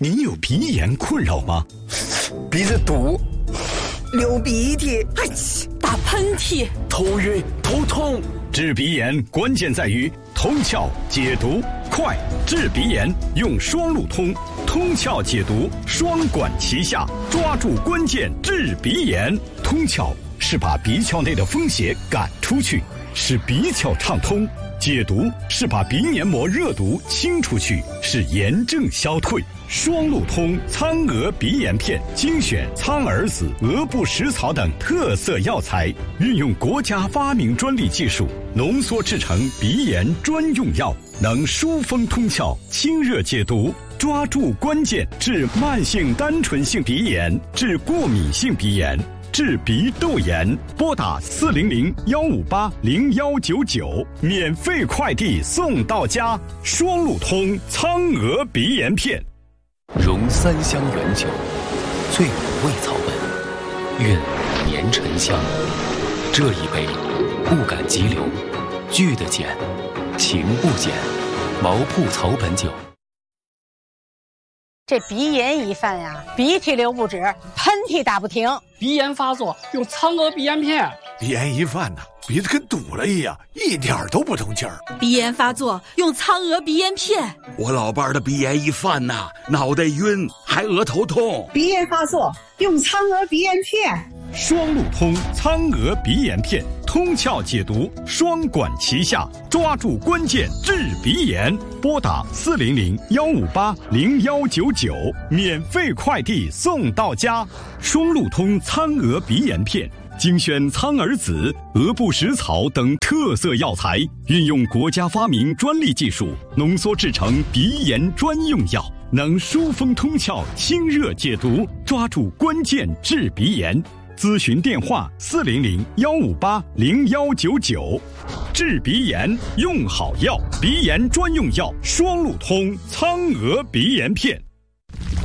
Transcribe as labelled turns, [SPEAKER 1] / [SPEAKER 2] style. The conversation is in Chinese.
[SPEAKER 1] 您有鼻炎困扰吗？
[SPEAKER 2] 鼻子堵，
[SPEAKER 3] 流鼻涕，
[SPEAKER 4] 打喷嚏，
[SPEAKER 2] 头晕头痛。
[SPEAKER 1] 治鼻炎关键在于通窍解毒快，治鼻炎用双路通，通窍解毒双管齐下，抓住关键治鼻炎。通窍是把鼻窍内的风邪赶出去，使鼻窍畅通；解毒是把鼻黏膜热毒清出去，使炎症消退。双路通苍娥鼻炎片精选苍耳子、鹅不食草等特色药材，运用国家发明专利技术浓缩制成鼻炎专用药，能疏风通窍、清热解毒，抓住关键治慢性单纯性鼻炎、治过敏性鼻炎、治鼻窦炎。拨打400-158-0199，免费快递送到家。双路通苍娥鼻炎片。
[SPEAKER 5] 融3香原酒，醉5味草本，韵年沉香。这一杯，不敢急流，聚得减，情不减。毛铺草本酒。
[SPEAKER 4] 这鼻炎一犯呀，鼻涕流不止，喷嚏打不停。
[SPEAKER 6] 鼻炎发作用苍娥鼻炎片。
[SPEAKER 7] 鼻炎一犯呢，鼻子跟堵了一样，一点都不通气儿。
[SPEAKER 8] 鼻炎发作用苍娥鼻炎片。
[SPEAKER 9] 我老伴儿的鼻炎一犯呐，脑袋晕，还额头痛。
[SPEAKER 3] 鼻炎发作用苍娥鼻炎片。
[SPEAKER 1] 双路通苍娥鼻炎片，通窍解毒双管齐下，抓住关键治鼻炎。拨打400-158-0199，免费快递送到家。双路通苍娥鼻炎片精选苍耳子、鹅不食草等特色药材，运用国家发明专利技术浓缩制成鼻炎专用药，能疏风通窍、清热解毒，抓住关键治鼻炎。咨询电话400-158-0199。治鼻炎用好药，鼻炎专用药双路通苍娥鼻炎片。